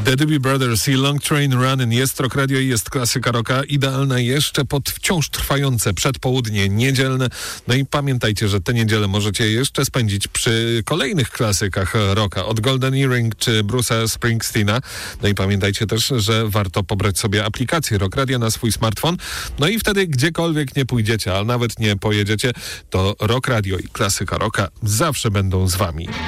The Doobie Brothers i Long Train Running. Jest Rock Radio i jest klasyka rocka, idealna jeszcze pod wciąż trwające przedpołudnie niedzielne. No i pamiętajcie, że tę niedzielę możecie jeszcze spędzić przy kolejnych klasykach rocka, od Golden Earring czy Bruce'a Springsteena. No i pamiętajcie też, że warto pobrać sobie aplikację Rock Radio na swój smartfon. No i wtedy gdziekolwiek nie pójdziecie, a nawet nie pojedziecie, to Rock Radio i klasyka rocka zawsze będą z wami.